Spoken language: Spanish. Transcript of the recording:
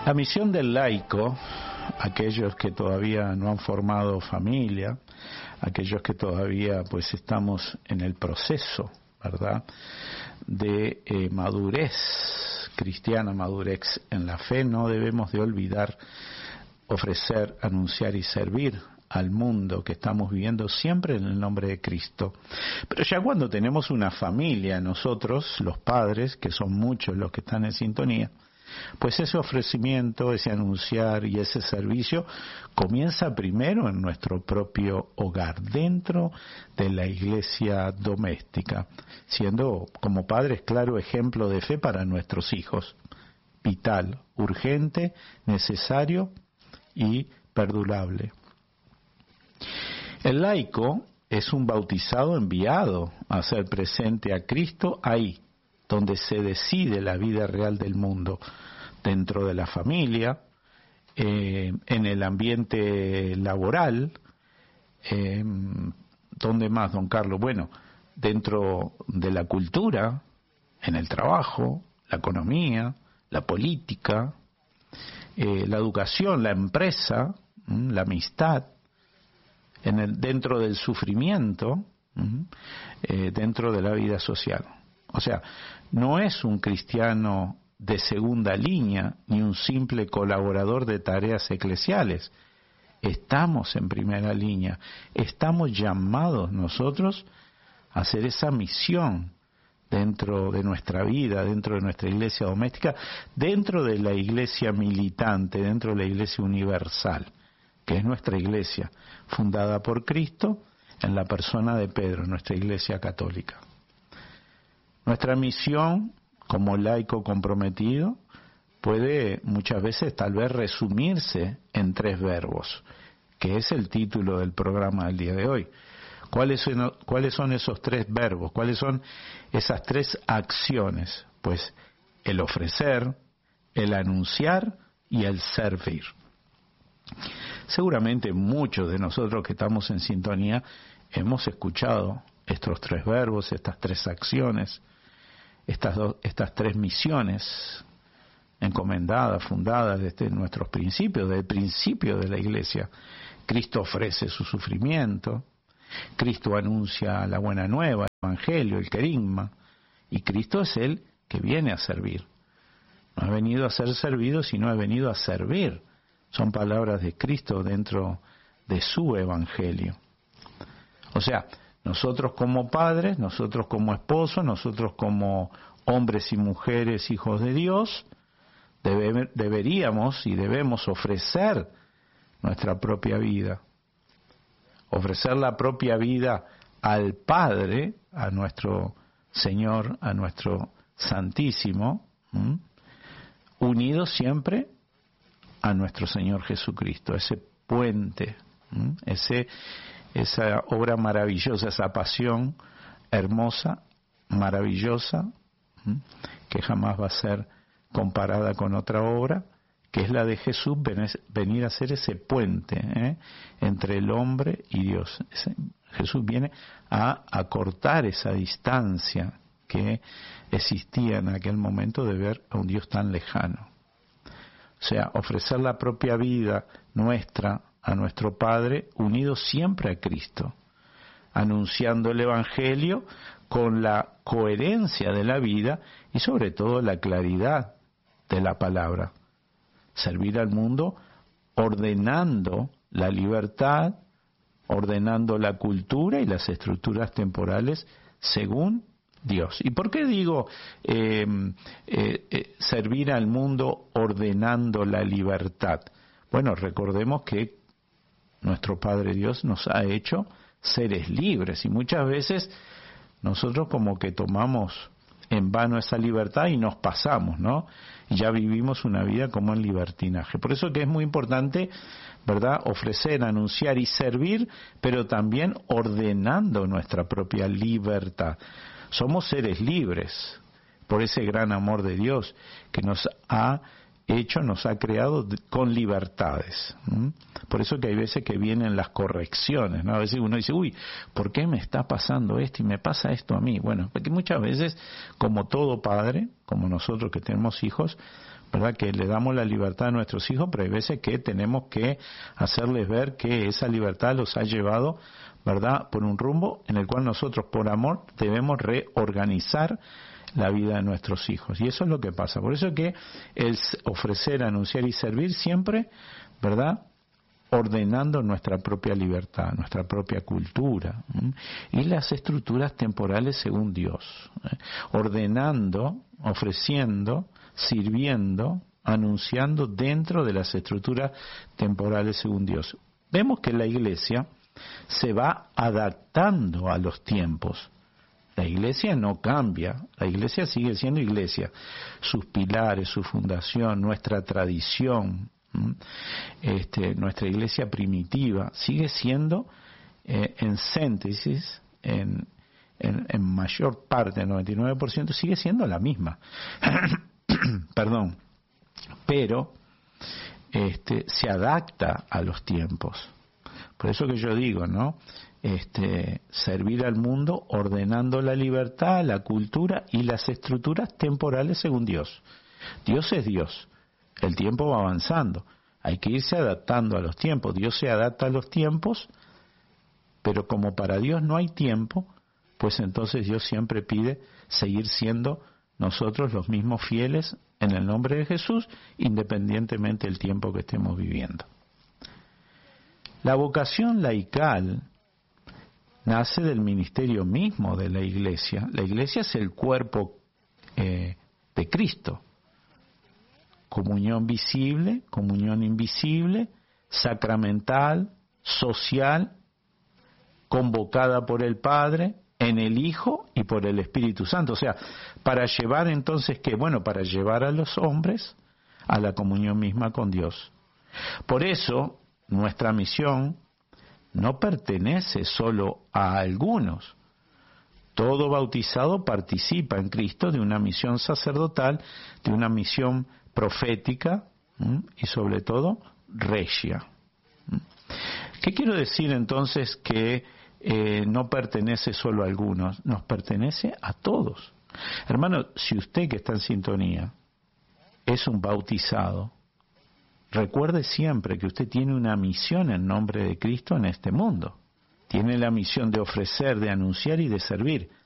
La misión del laico, aquellos que todavía no han formado familia, aquellos que todavía pues estamos en el proceso, ¿verdad?, de madurez cristiana, madurez en la fe, no debemos de olvidar ofrecer, anunciar y servir al mundo que estamos viviendo siempre en el nombre de Cristo. Pero ya cuando tenemos una familia, nosotros, los padres, que son muchos los que están en sintonía, pues ese ofrecimiento, ese anunciar y ese servicio comienza primero en nuestro propio hogar, dentro de la iglesia doméstica, siendo como padres claro ejemplo de fe para nuestros hijos, vital, urgente, necesario y perdurable. El laico es un bautizado enviado a hacer presente a Cristo ahí, donde se decide la vida real del mundo, dentro de la familia, en el ambiente laboral, ¿dónde más, don Carlos? Bueno, dentro de la cultura, en el trabajo, la economía, la política, la educación, la empresa, la amistad, dentro del sufrimiento, dentro de la vida social. O sea, no es un cristiano de segunda línea ni un simple colaborador de tareas eclesiales. Estamos en primera línea, estamos llamados nosotros a hacer esa misión dentro de nuestra vida, dentro de nuestra iglesia doméstica, dentro de la iglesia militante, dentro de la iglesia universal, que es nuestra iglesia, fundada por Cristo en la persona de Pedro, nuestra iglesia católica. Nuestra misión como laico comprometido puede muchas veces tal vez resumirse en 3 verbos, que es el título del programa del día de hoy. ¿Cuáles son esos 3 verbos? ¿Cuáles son esas 3 acciones? Pues el ofrecer, el anunciar y el servir. Seguramente muchos de nosotros que estamos en sintonía hemos escuchado estos 3 verbos, estas 3 acciones, estas 3 misiones encomendadas, fundadas desde nuestros principios, desde el principio de la iglesia. Cristo ofrece su sufrimiento, Cristo anuncia la buena nueva, el evangelio, el querigma, y Cristo es el que viene a servir. No ha venido a ser servido, sino ha venido a servir. Son palabras de Cristo dentro de su evangelio. O sea, nosotros como padres, nosotros como esposos, nosotros como hombres y mujeres, hijos de Dios, deberíamos y debemos ofrecer nuestra propia vida. Ofrecer la propia vida al Padre, a nuestro Señor, a nuestro Santísimo, unidos siempre a nuestro Señor Jesucristo, ese puente, esa obra maravillosa, esa pasión hermosa, maravillosa, que jamás va a ser comparada con otra obra, que es la de Jesús, venir a ser ese puente entre el hombre y Dios. Jesús viene a acortar esa distancia que existía en aquel momento de ver a un Dios tan lejano. O sea, ofrecer la propia vida nuestra a nuestro Padre, unidos siempre a Cristo, anunciando el Evangelio con la coherencia de la vida y sobre todo la claridad de la palabra. Servir al mundo ordenando la libertad, ordenando la cultura y las estructuras temporales según Dios. ¿Y por qué digo servir al mundo ordenando la libertad? Bueno, recordemos que nuestro Padre Dios nos ha hecho seres libres y muchas veces nosotros como que tomamos en vano esa libertad y nos pasamos, ¿no? Y ya vivimos una vida como en libertinaje. Por eso que es muy importante, ¿verdad?, ofrecer, anunciar y servir, pero también ordenando nuestra propia libertad. Somos seres libres por ese gran amor de Dios que nos ha hecho, nos ha creado con libertades. Por eso que hay veces que vienen las correcciones, ¿no? A veces uno dice, uy, ¿por qué me está pasando esto y me pasa esto a mí? Bueno, porque muchas veces, como todo padre, como nosotros que tenemos hijos, ¿verdad? Que le damos la libertad a nuestros hijos, pero hay veces que tenemos que hacerles ver que esa libertad los ha llevado, ¿verdad?, por un rumbo en el cual nosotros, por amor, debemos reorganizar la vida de nuestros hijos. Y eso es lo que pasa. Por eso que el ofrecer, anunciar y servir siempre, ¿verdad?, ordenando nuestra propia libertad, nuestra propia cultura, y las estructuras temporales según Dios, ordenando, ofreciendo, sirviendo, anunciando dentro de las estructuras temporales según Dios. Vemos que la Iglesia se va adaptando a los tiempos. La Iglesia no cambia, la Iglesia sigue siendo Iglesia. Sus pilares, su fundación, nuestra tradición, nuestra Iglesia primitiva sigue siendo en síntesis, en mayor parte, el 99%, sigue siendo la misma. Perdón. Pero se adapta a los tiempos. Por eso que yo digo, ¿no? Servir al mundo ordenando la libertad, la cultura y las estructuras temporales según Dios. Dios es Dios. El tiempo va avanzando. Hay que irse adaptando a los tiempos. Dios se adapta a los tiempos, pero como para Dios no hay tiempo, pues entonces Dios siempre pide seguir siendo nosotros los mismos fieles en el nombre de Jesús, independientemente del tiempo que estemos viviendo. La vocación laical nace del ministerio mismo de la Iglesia. La Iglesia es el cuerpo de Cristo. Comunión visible, comunión invisible, sacramental, social, convocada por el Padre, en el Hijo y por el Espíritu Santo. O sea, para llevar entonces, ¿qué? Bueno, para llevar a los hombres a la comunión misma con Dios. Por eso, nuestra misión no pertenece solo a algunos. Todo bautizado participa en Cristo de una misión sacerdotal, de una misión profética y sobre todo regia. ¿Qué quiero decir entonces que no pertenece solo a algunos? Nos pertenece a todos. Hermano, si usted que está en sintonía es un bautizado, recuerde siempre que usted tiene una misión en nombre de Cristo en este mundo. Tiene la misión de ofrecer, de anunciar y de servir